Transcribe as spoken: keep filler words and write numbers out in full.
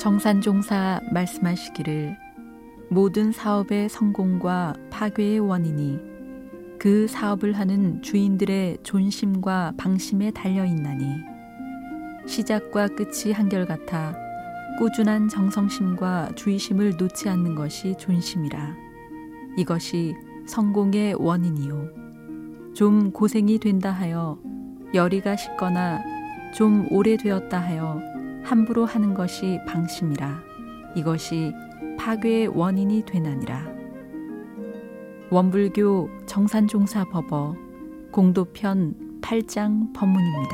정산종사 말씀하시기를 모든 사업의 성공과 파괴의 원인이 그 사업을 하는 주인들의 존심과 방심에 달려있나니 시작과 끝이 한결같아 꾸준한 정성심과 주의심을 놓지 않는 것이 존심이라. 이것이 성공의 원인이요. 좀 고생이 된다 하여 열의가 식거나 좀 오래되었다 하여 함부로 하는 것이 방심이라. 이것이 파괴의 원인이 되나니라. 원불교 정산종사 법어 공도편 팔 장 법문입니다.